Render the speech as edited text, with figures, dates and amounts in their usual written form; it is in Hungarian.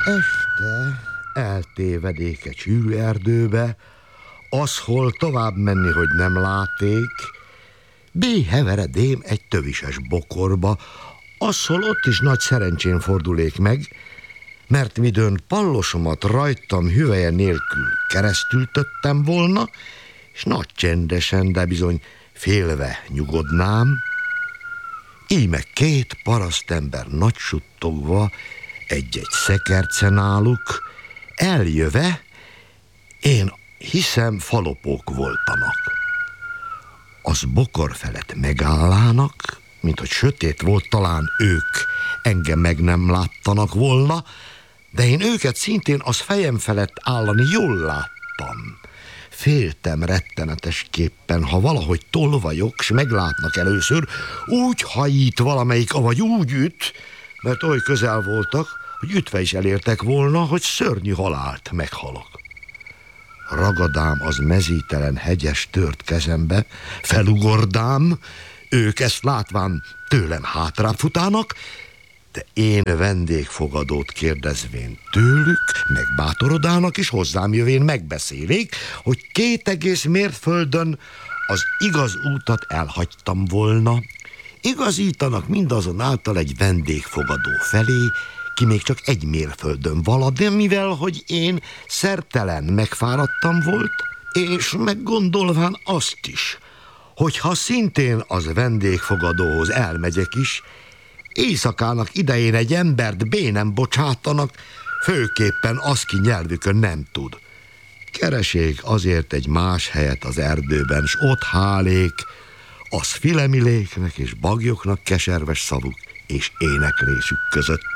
Este eltévedék egy sűrű erdőbe, az hol tovább menni, hogy nem láték. B. heveredém egy tövises bokorba, az hol ott is nagy szerencsén fordulék meg, mert midőn pallosomat rajtam hüvelye nélkül keresztül töttem volna, és nagy csendesen, de bizony félve nyugodnám. Íme két parasztember nagy suttogva, egy-egy szekerce náluk, eljöve, én hiszem falopók voltanak. Az bokor felett megállának, mint hogy sötét volt, talán ők engem meg nem láttanak volna, de én őket szintén az fejem felett állani jól láttam. Féltem rettenetesképpen, ha valahogy tolvajok, s meglátnak először, úgy hajít valamelyik, avagy úgy üt, mert oly közel voltak, hogy ütve is elértek volna, hogy szörnyű halált meghalok. Ragadám az mezítelen hegyes tört kezembe, felugordám, ők ezt látván tőlem hátrább futának, de én vendégfogadót kérdezvén tőlük, megbátorodának, és hozzám jövén megbeszélék, hogy 2,5 mérföldön az igaz útat elhagytam volna. Igazítanak mindazonáltal egy vendégfogadó felé, ki még csak 1 mérföldön vala, de mivel, hogy én szertelen megfáradtam volt, és meggondolván azt is, hogy ha szintén az vendégfogadóhoz elmegyek is, éjszakának idején egy embert bénem bocsátanak, főképpen az, ki nyelvükön nem tud. Keresék azért egy más helyet az erdőben, s ott hálék, az filemiléknek és bagyoknak keserves szavuk és éneklésük között.